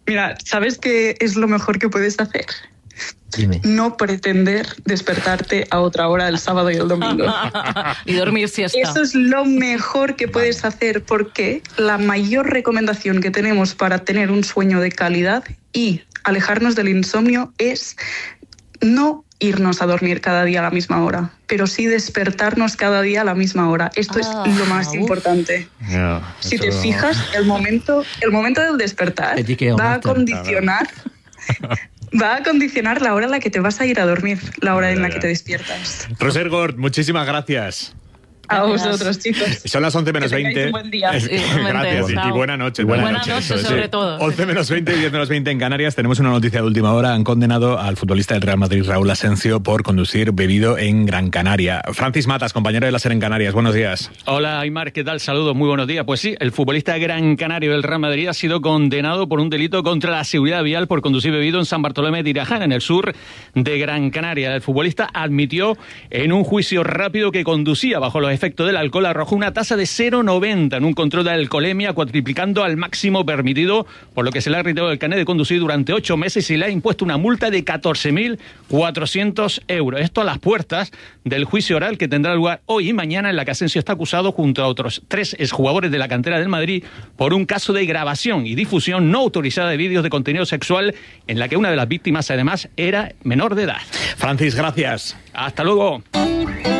Mira, ¿sabes qué es lo mejor que puedes hacer? Dime. No pretender despertarte a otra hora el sábado y el domingo. Y dormir siesta. Eso es lo mejor que puedes hacer, porque la mayor recomendación que tenemos para tener un sueño de calidad y alejarnos del insomnio es no irnos a dormir cada día a la misma hora, pero sí despertarnos cada día a la misma hora. Esto es lo más importante. Si te fijas, el momento del despertar va a condicionar la hora en la que te vas a ir a dormir, la hora en la que te despiertas. Roser Gort, muchísimas gracias. A vosotros, chicos. Son las 11 menos 20. Un buen día. Gracias. Y buena noche. Buena noche, sobre todo. 11 menos 20 y 10 menos 20 en Canarias. Tenemos una noticia de última hora. Han condenado al futbolista del Real Madrid, Raúl Asensio, por conducir bebido en Gran Canaria. Francis Matas, compañero de la SER en Canarias. Buenos días. Hola, Aymar. ¿Qué tal? Saludos. Muy buenos días. Pues sí, el futbolista gran canario del Real Madrid ha sido condenado por un delito contra la seguridad vial por conducir bebido en San Bartolomé de Tirajana, en el sur de Gran Canaria. El futbolista admitió en un juicio rápido que conducía bajo los efectos del alcohol, arrojó una tasa de 0,90 en un control de alcoholemia, cuatriplicando al máximo permitido, por lo que se le ha retirado el carnet de conducir durante 8 meses y se le ha impuesto una multa de 14.400 euros. Esto a las puertas del juicio oral que tendrá lugar hoy y mañana, en la que Asensio está acusado junto a otros 3 exjugadores de la cantera del Madrid por un caso de grabación y difusión no autorizada de vídeos de contenido sexual en la que una de las víctimas además era menor de edad. Francis, gracias. Hasta luego.